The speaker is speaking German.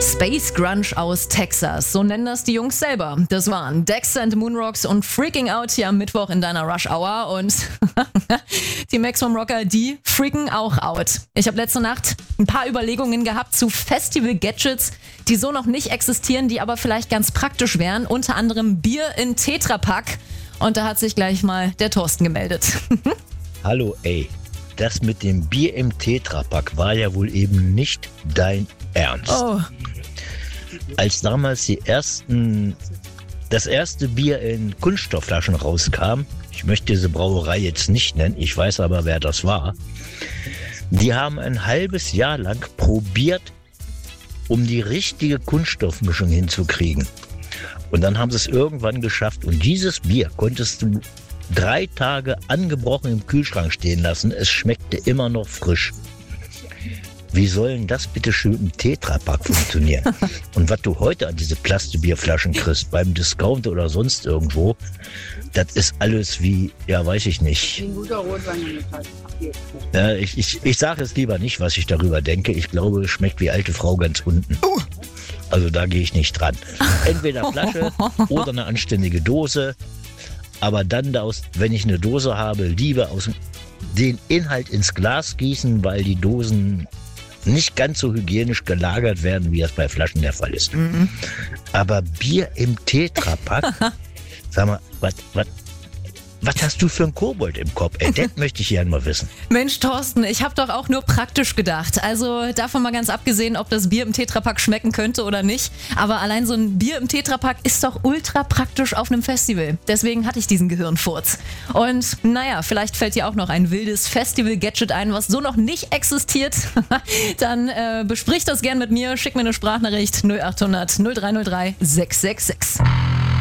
Space Grunge aus Texas, so nennen das die Jungs selber. Das waren Dexter and the Moonrocks und Freaking Out hier am Mittwoch in deiner Rush Hour und die Maximum Rocker, die freaken auch out. Ich habe letzte Nacht ein paar Überlegungen gehabt zu Festival-Gadgets, die so noch nicht existieren, die aber vielleicht ganz praktisch wären. Unter anderem Bier in Tetrapack. Und da hat sich gleich mal der Thorsten gemeldet. Hallo, ey. Das mit dem Bier im Tetrapack war ja wohl eben nicht dein Ernst. Oh. Als damals das erste Bier in Kunststoffflaschen rauskam, ich möchte diese Brauerei jetzt nicht nennen, ich weiß aber, wer das war, die haben ein halbes Jahr lang probiert, um die richtige Kunststoffmischung hinzukriegen. Und dann haben sie es irgendwann geschafft. Und dieses Bier konntest du 3 Tage angebrochen im Kühlschrank stehen lassen. Es schmeckte immer noch frisch. Wie soll denn das bitte schön im Tetrapack funktionieren? Und was du heute an diese Plastikbierflaschen kriegst, beim Discounter oder sonst irgendwo, das ist alles wie, ja, weiß ich nicht. Ein guter Rotwein. Ich sage es lieber nicht, was ich darüber denke. Ich glaube, es schmeckt wie alte Frau ganz unten. Also da gehe ich nicht dran. Entweder Flasche oder eine anständige Dose. Aber dann, wenn ich eine Dose habe, lieber den Inhalt ins Glas gießen, weil die Dosen nicht ganz so hygienisch gelagert werden, wie das bei Flaschen der Fall ist. Mhm. Aber Bier im Tetrapack, sag mal, was hast du für einen Kobold im Kopf? Das möchte ich gerne mal wissen. Mensch, Thorsten, ich habe doch auch nur praktisch gedacht. Also davon mal ganz abgesehen, ob das Bier im Tetrapack schmecken könnte oder nicht. Aber allein so ein Bier im Tetrapack ist doch ultra praktisch auf einem Festival. Deswegen hatte ich diesen Gehirnfurz. Und naja, vielleicht fällt dir auch noch ein wildes Festival-Gadget ein, was so noch nicht existiert. Dann besprich das gern mit mir. Schick mir eine Sprachnachricht 0800 0303 666.